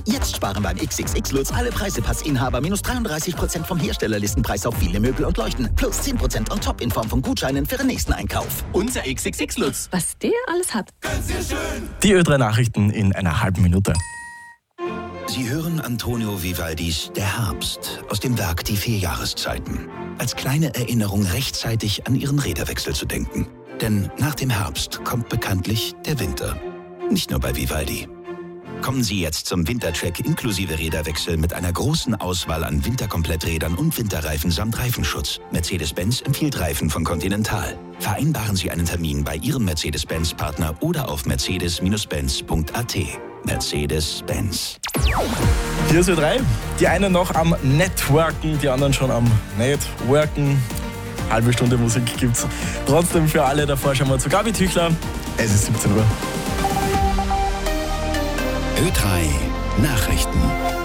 Jetzt sparen beim XXX-Lutz alle Preisepass-Inhaber minus 33% vom Herstellerlistenpreis auf viele Möbel und Leuchten. Plus 10% on top in Form von Gutscheinen für den nächsten Einkauf. Unser XXX-Lutz. Was der alles hat. Die Ö3 Nachrichten in einer halben Minute. Sie hören Antonio Vivaldis Der Herbst aus dem Werk Die 4 Jahreszeiten. Als kleine Erinnerung rechtzeitig an Ihren Räderwechsel zu denken. Denn nach dem Herbst kommt bekanntlich der Winter. Nicht nur bei Vivaldi. Kommen Sie jetzt zum Wintertrack inklusive Räderwechsel mit einer großen Auswahl an Winterkompletträdern und Winterreifen samt Reifenschutz. Mercedes-Benz empfiehlt Reifen von Continental. Vereinbaren Sie einen Termin bei Ihrem Mercedes-Benz-Partner oder auf mercedes-benz.at. Mercedes-Benz. Hier ist Ö3. Die einen noch am Networken, die anderen schon am Networken. Halbe Stunde Musik gibt's trotzdem für alle. Davor schauen wir zu Gabi Tüchler. Es ist 17 Uhr. Ö3 Nachrichten.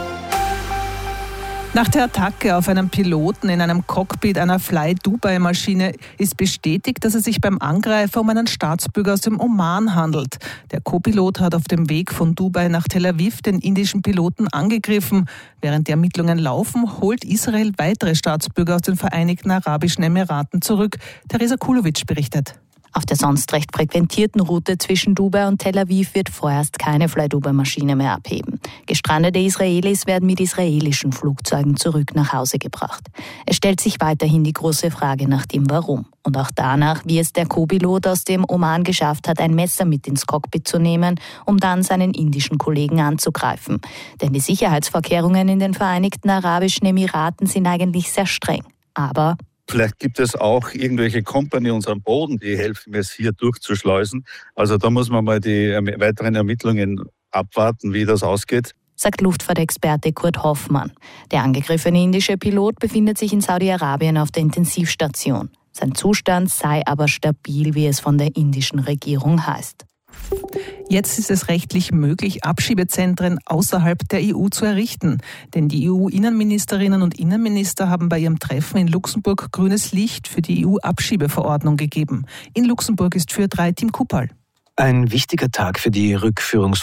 Nach der Attacke auf einen Piloten in einem Cockpit einer Fly-Dubai-Maschine ist bestätigt, dass es sich beim Angreifer um einen Staatsbürger aus dem Oman handelt. Der Co-Pilot hat auf dem Weg von Dubai nach Tel Aviv den indischen Piloten angegriffen. Während die Ermittlungen laufen, holt Israel weitere Staatsbürger aus den Vereinigten Arabischen Emiraten zurück. Theresa Kulowitsch berichtet. Auf der sonst recht frequentierten Route zwischen Dubai und Tel Aviv wird vorerst keine Fly-Dubai-Maschine mehr abheben. Gestrandete Israelis werden mit israelischen Flugzeugen zurück nach Hause gebracht. Es stellt sich weiterhin die große Frage nach dem Warum. Und auch danach, wie es der Co-Pilot aus dem Oman geschafft hat, ein Messer mit ins Cockpit zu nehmen, um dann seinen indischen Kollegen anzugreifen. Denn die Sicherheitsvorkehrungen in den Vereinigten Arabischen Emiraten sind eigentlich sehr streng. Aber vielleicht gibt es auch irgendwelche Companions am Boden, die helfen, es hier durchzuschleusen. Also da muss man mal die weiteren Ermittlungen abwarten, wie das ausgeht, sagt Luftfahrtexperte Kurt Hoffmann. Der angegriffene indische Pilot befindet sich in Saudi-Arabien auf der Intensivstation. Sein Zustand sei aber stabil, wie es von der indischen Regierung heißt. Jetzt ist es rechtlich möglich, Abschiebezentren außerhalb der EU zu errichten. Denn die EU-Innenministerinnen und Innenminister haben bei ihrem Treffen in Luxemburg grünes Licht für die EU-Abschiebeverordnung gegeben. In Luxemburg ist für Ö3 Tim Kupal. Ein wichtiger Tag für die